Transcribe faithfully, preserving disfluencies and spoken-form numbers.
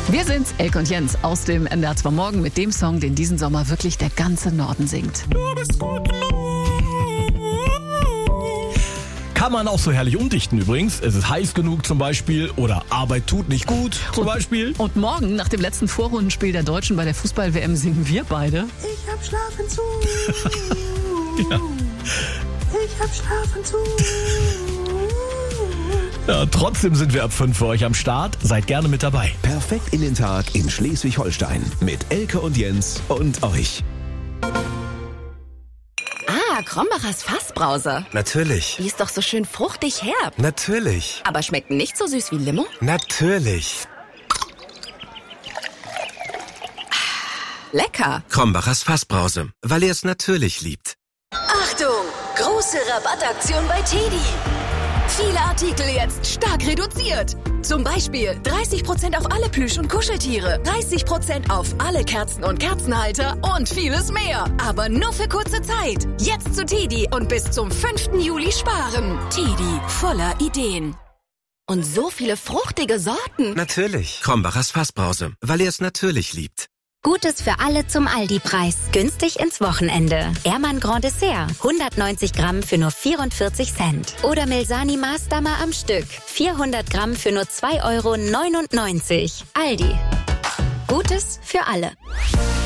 Wir sind's, Elke und Jens aus dem N D R zwei Morgen mit dem Song, den diesen Sommer wirklich der ganze Norden singt. Du bist gut genug. Kann man auch so herrlich umdichten übrigens. Es ist heiß genug zum Beispiel oder Arbeit tut nicht gut zum Beispiel. Und morgen, nach dem letzten Vorrundenspiel der Deutschen bei der Fußball-W M, singen wir beide. Ich hab Schlafentzug. Ja. Ich hab Schlafentzug. Ja, trotzdem sind wir ab fünf für euch am Start. Seid gerne mit dabei. Perfekt in den Tag in Schleswig-Holstein mit Elke und Jens und euch. Ah, Krombachers Fassbrause. Natürlich. Die ist doch so schön fruchtig herb. Natürlich. Aber schmeckt nicht so süß wie Limo? Natürlich. Lecker. Krombachers Fassbrause, weil er es natürlich liebt. Achtung! Große Rabattaktion bei Teddy. Viele Artikel jetzt stark reduziert. Zum Beispiel dreißig Prozent auf alle Plüsch- und Kuscheltiere, dreißig Prozent auf alle Kerzen und Kerzenhalter und vieles mehr. Aber nur für kurze Zeit. Jetzt zu Teddy und bis zum fünften Juli sparen. Teddy, voller Ideen. Und so viele fruchtige Sorten. Natürlich. Krombachers Fassbrause, weil er es natürlich liebt. Gutes für alle zum Aldi-Preis. Günstig ins Wochenende. Ermann Grand Dessert. hundertneunzig Gramm für nur vierundvierzig Cent. Oder Milsani Maßdammer am Stück. vierhundert Gramm für nur zwei Euro neunundneunzig. Aldi. Gutes für alle.